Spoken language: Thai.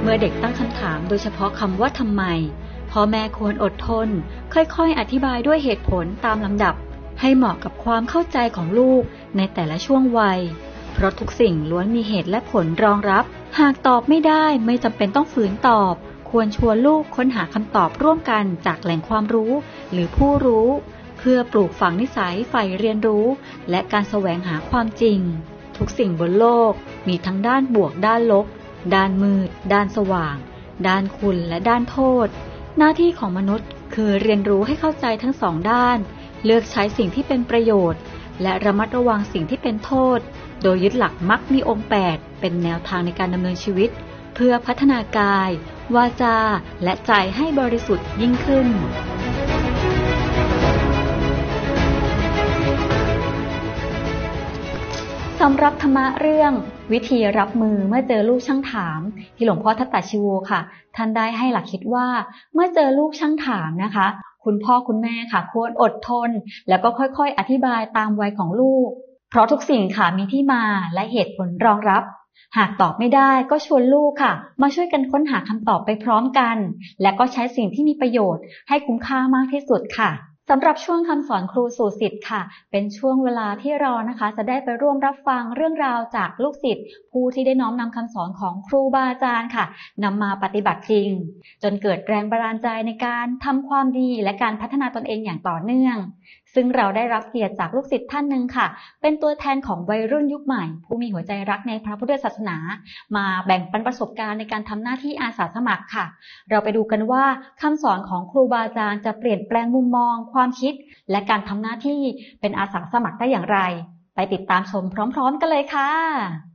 เมื่อเด็กตั้งคำถามโดยเฉพาะคำว่าทำไมพ่อแม่ควรอดทนค่อยๆอธิบายด้วยเหตุผลตามลำดับให้เหมาะกับความเข้าใจของลูกในแต่ละช่วงวัยเพราะทุกสิ่งล้วนมีเหตุและผลรองรับหากตอบไม่ได้ไม่จำเป็นต้องฝืนตอบควรชวนลูกค้นหาคำตอบร่วมกันจากแหล่งความรู้หรือผู้รู้เพื่อปลูกฝังนิสัยใฝ่เรียนรู้และการแสวงหาความจริงทุกสิ่งบนโลกมีทั้งด้านบวกด้านลบด้านมืดด้านสว่างด้านคุณและด้านโทษหน้าที่ของมนุษย์คือเรียนรู้ให้เข้าใจทั้งสองด้านเลือกใช้สิ่งที่เป็นประโยชน์และระมัดระวังสิ่งที่เป็นโทษโดยยึดหลักมรรคมีองค์8เป็นแนวทางในการดำเนินชีวิตเพื่อพัฒนากายวาจาและใจให้บริสุทธิ์ยิ่งขึ้นสำหรับธรรมะเรื่องวิธีรับมือเมื่อเจอลูกช่างถามที่หลวงพ่อทัตตชิโวค่ะท่านได้ให้หลักคิดว่าเมื่อเจอลูกช่างถามนะคะคุณพ่อคุณแม่ค่ะควรอดทนแล้วก็ค่อยๆอธิบายตามวัยของลูกเพราะทุกสิ่งค่ะมีที่มาและเหตุผลรองรับหากตอบไม่ได้ก็ชวนลูกค่ะมาช่วยกันค้นหาคำตอบไปพร้อมกันและก็ใช้สิ่งที่มีประโยชน์ให้คุ้มค่ามากที่สุดค่ะสำหรับช่วงคำสอนครูสู่ศิษย์ค่ะเป็นช่วงเวลาที่เรานะคะจะได้ไปร่วมรับฟังเรื่องราวจากลูกศิษย์ผู้ที่ได้น้อมนำคำสอนของครูบาอาจารย์ค่ะนำมาปฏิบัติจริงจนเกิดแรงบันดาลใจในการทำความดีและการพัฒนาตนเองอย่างต่อเนื่องซึ่งเราได้รับเกียรติจากลูกศิษย์ท่านหนึ่งค่ะเป็นตัวแทนของวัยรุ่นยุคใหม่ผู้มีหัวใจรักในพระพุทธศาสนามาแบ่งปันประสบการณ์ในการทำหน้าที่อาสาสมัครค่ะเราไปดูกันว่าคำสอนของครูบาอาจารย์จะเปลี่ยนแปลงมุมมองความคิดและการทำหน้าที่เป็นอาสาสมัครได้อย่างไรไปติดตามชมพร้อมๆกันเลยค่ะ